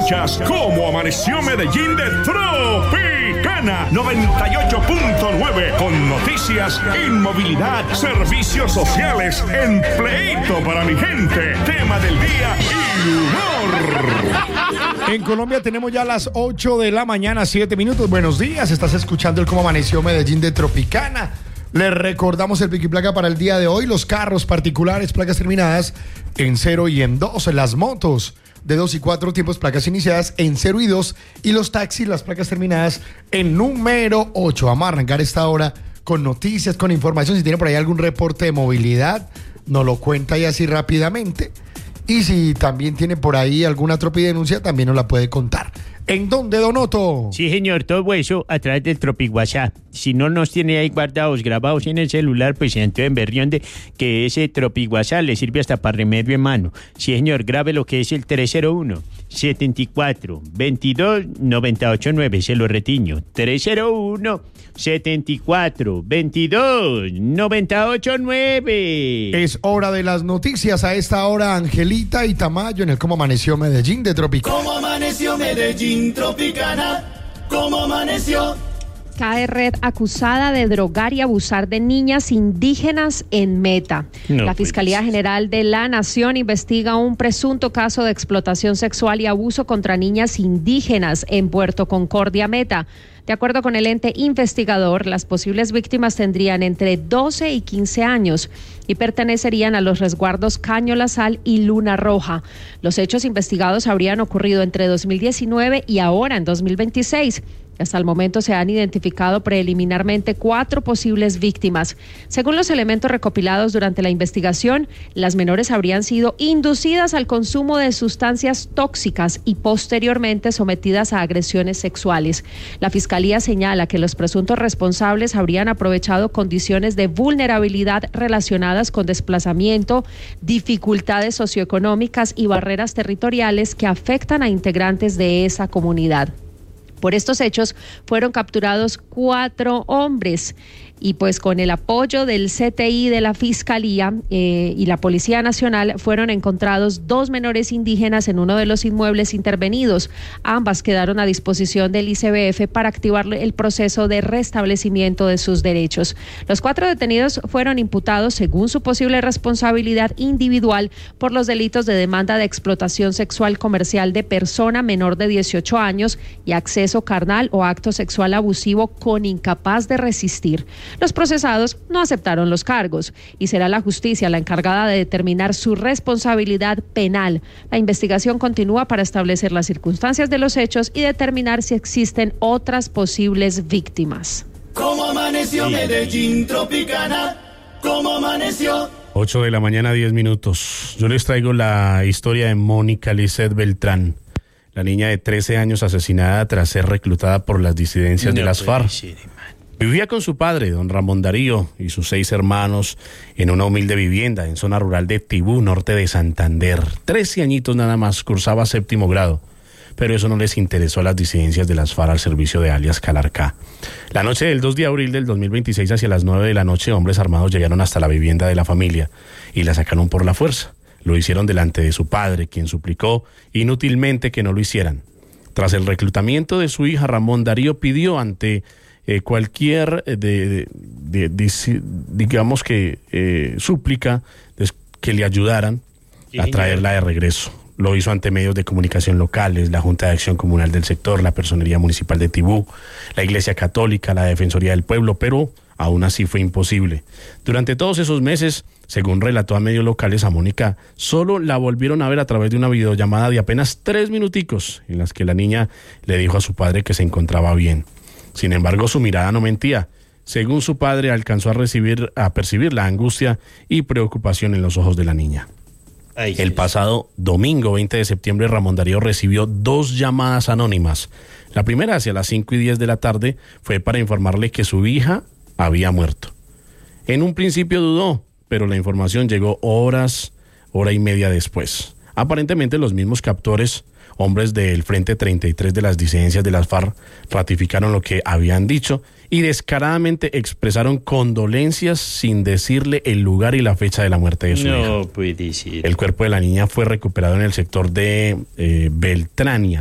Escuchas cómo amaneció Medellín de Tropicana 98.9 con noticias, inmovilidad, servicios sociales, empleito para mi gente, tema del día y humor. En Colombia tenemos ya las 8 de la mañana, 7 minutos. Buenos días, estás escuchando el cómo amaneció Medellín de Tropicana. Les recordamos el pico y placa para el día de hoy. Los carros particulares, placas terminadas en 0 y en 2. Las motos de 2 y 4 tiempos, placas iniciadas en 0 y 2. Y los taxis, las placas terminadas en número 8. Vamos a arrancar esta hora con noticias, con información. Si tiene por ahí algún reporte de movilidad, nos lo cuenta ahí así rápidamente. Y si también tiene por ahí alguna tropidenuncia, también nos la puede contar. ¿En dónde, Don Otto? Sí, señor, todo eso a través del Tropic WhatsApp. Si no nos tiene ahí guardados, grabados en el celular, pues entonces berrionde que ese Tropic WhatsApp le sirve hasta para remedio en mano. Sí, señor, grabe lo que es el 301-74-22-989, se lo retiño. 301-74-22-989. Es hora de las noticias. A esta hora, Angelita y Tamayo en el Cómo Amaneció Medellín de Tropicana. ¿Cómo amaneció Medellín Tropicana? ¿Cómo amaneció? Cae red acusada de drogar y abusar de niñas indígenas en Meta. La Fiscalía General de la Nación investiga un presunto caso de explotación sexual y abuso contra niñas indígenas en Puerto Concordia, Meta. De acuerdo con el ente investigador, las posibles víctimas tendrían entre 12 y 15 años y pertenecerían a los resguardos Caño La Sal y Luna Roja. Los hechos investigados habrían ocurrido entre 2019 y ahora en 2026. Hasta el momento se han identificado preliminarmente 4 posibles víctimas. Según los elementos recopilados durante la investigación, las menores habrían sido inducidas al consumo de sustancias tóxicas y posteriormente sometidas a agresiones sexuales. La Fiscalía señala que los presuntos responsables habrían aprovechado condiciones de vulnerabilidad relacionadas con desplazamiento, dificultades socioeconómicas y barreras territoriales que afectan a integrantes de esa comunidad. Por estos hechos fueron capturados 4 hombres y pues con el apoyo del CTI de la Fiscalía y la Policía Nacional fueron encontrados 2 menores indígenas en uno de los inmuebles intervenidos. Ambas quedaron a disposición del ICBF para activar el proceso de restablecimiento de sus derechos. Los 4 detenidos fueron imputados según su posible responsabilidad individual por los delitos de demanda de explotación sexual comercial de persona menor de 18 años y acceso carnal o acto sexual abusivo con incapaz de resistir. Los procesados no aceptaron los cargos y será la justicia la encargada de determinar su responsabilidad penal. La investigación continúa para establecer las circunstancias de los hechos y determinar si existen otras posibles víctimas. ¿Cómo amaneció Medellín Tropicana? ¿Cómo amaneció? 8 de la mañana, 10 minutos. Yo les traigo la historia de Mónica Lisset Beltrán, la niña de 13 años asesinada tras ser reclutada por las disidencias de las FARC. Vivía con su padre, don Ramón Darío, y sus 6 hermanos en una humilde vivienda en zona rural de Tibú, norte de Santander. 13 añitos nada más, cursaba 7º grado, pero eso no les interesó a las disidencias de las FARC al servicio de alias Calarcá. La noche del 2 de abril del 2026, hacia las 9 de la noche, hombres armados llegaron hasta la vivienda de la familia y la sacaron por la fuerza. Lo hicieron delante de su padre, quien suplicó inútilmente que no lo hicieran. Tras el reclutamiento de su hija, Ramón Darío pidió ante cualquier digamos que súplica que le ayudaran a traerla de regreso. Lo hizo ante medios de comunicación locales, la Junta de Acción Comunal del sector, la Personería Municipal de Tibú, la Iglesia Católica, la Defensoría del Pueblo, pero aún así fue imposible. Durante todos esos meses, según relató a medios locales, a Mónica solo la volvieron a ver a través de una videollamada de apenas 3 minuticos, en las que la niña le dijo a su padre que se encontraba bien. Sin embargo, su mirada no mentía. Según su padre, alcanzó a percibir la angustia y preocupación en los ojos de la niña. El pasado domingo 20 de septiembre, Ramón Darío recibió 2 llamadas anónimas. La primera, hacia las 5:10 de la tarde, fue para informarle que su hija había muerto. En un principio dudó, pero la información llegó hora y media después. Aparentemente los mismos captores, hombres del Frente 33 de las disidencias de las FARC, ratificaron lo que habían dicho y descaradamente expresaron condolencias sin decirle el lugar y la fecha de la muerte de su hija. No puede ser. El cuerpo de la niña fue recuperado en el sector de Beltrania,